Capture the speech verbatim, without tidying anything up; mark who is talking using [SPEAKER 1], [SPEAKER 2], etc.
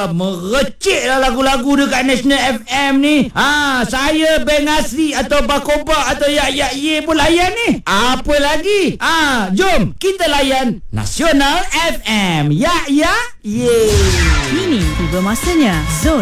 [SPEAKER 1] Ah, merecik lah lagu-lagu dekat National F M ni. Ah, saya Beng Asri atau Bakoba atau Yak Yak Ye pun layan ni. Apa lagi? Ah, jom kita layan Nasional F M. Yak Yak Ye.
[SPEAKER 2] Kini tiba masanya Zon